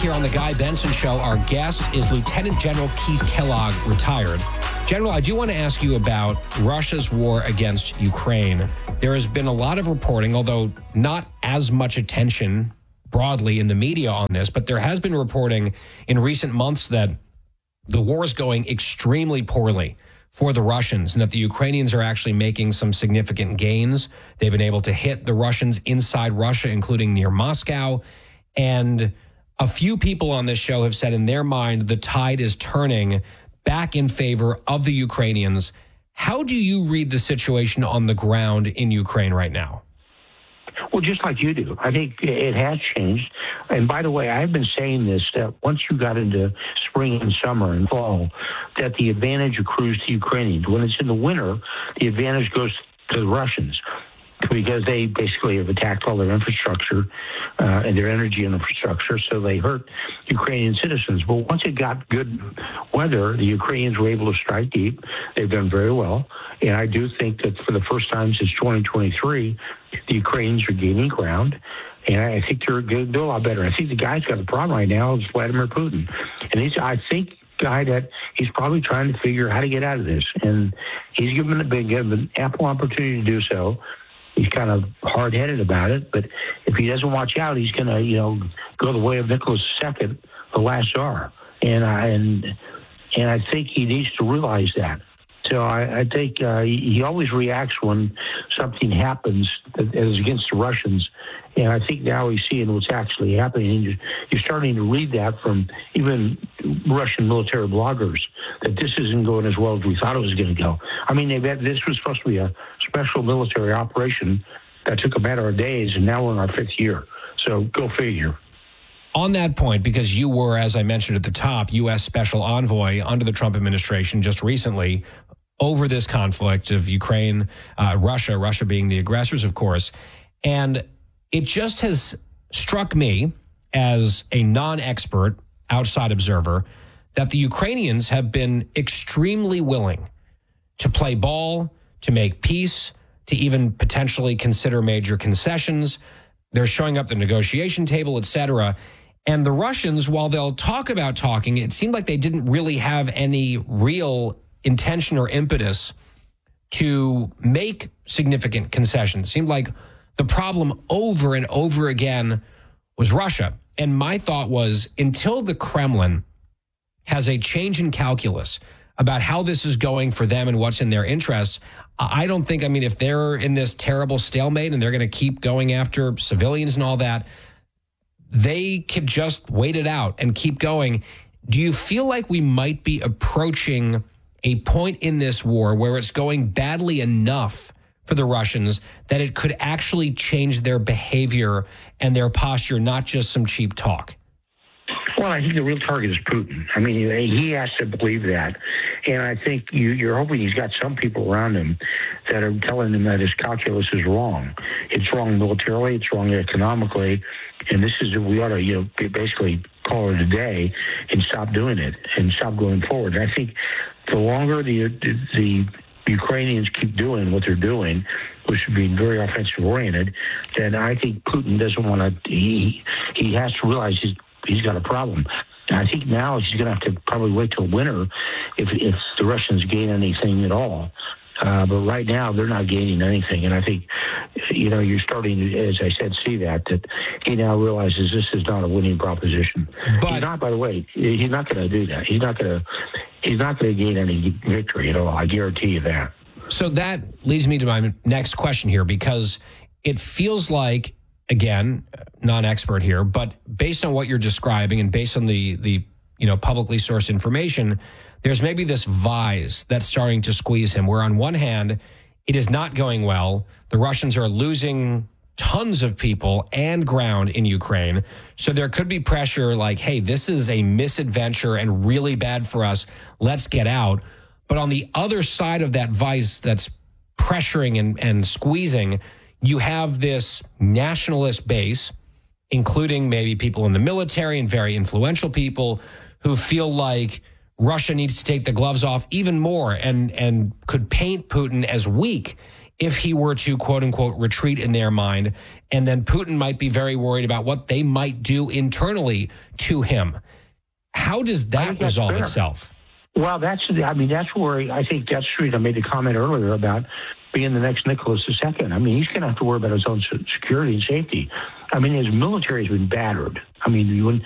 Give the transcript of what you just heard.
here on the Guy Benson Show. Our guest is Lieutenant General Keith Kellogg, retired. General, I do want to ask you about Russia's war against Ukraine. There has been a lot of reporting, although not as much attention broadly in the media on this, but there has been reporting in recent months that the war is going extremely poorly for the Russians and that the Ukrainians are actually making some significant gains. They've been able to hit the Russians inside Russia, including near Moscow. And a few people on this show have said in their mind the tide is turning back in favor of the Ukrainians. How do you read the situation on the ground in Ukraine right now? Well, just like you do. I think it has changed. And by the way, I've been saying this, that once you got into spring and summer and fall, that the advantage accrues to Ukrainians. When it's in the winter, the advantage goes to the Russians, because they basically have attacked all their infrastructure and their energy infrastructure, so they hurt Ukrainian citizens. But once it got good weather, the Ukrainians were able to strike deep. They've done very well. And I do think that for the first time since 2023, the Ukrainians are gaining ground. And I think they're going to do a lot better. I think the guy's got a problem right now is Vladimir Putin. And I think, guy that he's probably trying to figure how to get out of this. And he's given an ample opportunity to do so. He's kind of hard-headed about it, but if he doesn't watch out, he's going to, go the way of Nicholas II, the last Tsar. And I think he needs to realize that. So I think he always reacts when something happens that is against the Russians. And I think now he's seeing what's actually happening. And you're starting to read that from even Russian military bloggers, that this isn't going as well as we thought it was going to go. I mean, this was supposed to be a special military operation that took a matter of days, and now we're in our fifth year. So go figure. On that point, because you were, as I mentioned at the top, U.S. Special Envoy under the Trump administration just recently over this conflict of Ukraine, Russia being the aggressors, of course. And it just has struck me as a non-expert, outside observer, that the Ukrainians have been extremely willing to play ball, to make peace, to even potentially consider major concessions. They're showing up at the negotiation table, et cetera. And the Russians, while they'll talk about talking, it seemed like they didn't really have any real intention or impetus to make significant concessions. It seemed like the problem over and over again was Russia. And my thought was, until the Kremlin has a change in calculus about how this is going for them and what's in their interests, I don't think, if they're in this terrible stalemate and they're going to keep going after civilians and all that, they could just wait it out and keep going. Do you feel like we might be approaching a point in this war where it's going badly enough for the Russians that it could actually change their behavior and their posture, not just some cheap talk? Well, I think the real target is Putin. He has to believe that. And I think you're hoping he's got some people around him that are telling him that his calculus is wrong. It's wrong militarily, it's wrong economically, and we ought to, basically call it a day and stop doing it and stop going forward. And I think the longer the Ukrainians keep doing what they're doing, which is being very offensive oriented, then I think Putin doesn't want to. He has to realize he's got a problem. And I think now he's going to have to probably wait till winter if the Russians gain anything at all. But right now, they're not gaining anything. And I think, you're starting to, as I said, see that he now realizes this is not a winning proposition. But he's not, by the way, he's not going to do that. He's not going to gain any victory at all. I guarantee you that. So that leads me to my next question here, because it feels like, again, non-expert here, but based on what you're describing and based on the publicly sourced information, there's maybe this vise that's starting to squeeze him, where on one hand, it is not going well. The Russians are losing tons of people and ground in Ukraine. So there could be pressure like, hey, this is a misadventure and really bad for us. Let's get out. But on the other side of that vice that's pressuring and squeezing, you have this nationalist base, including maybe people in the military and very influential people who feel like Russia needs to take the gloves off even more and could paint Putin as weak if he were to, quote unquote, retreat in their mind. And then Putin might be very worried about what they might do internally to him. How does that resolve itself? Well, that's where I think that's true. I made a comment earlier about being the next Nicholas II. I mean, he's going to have to worry about his own security and safety. I mean, his military has been battered. I mean,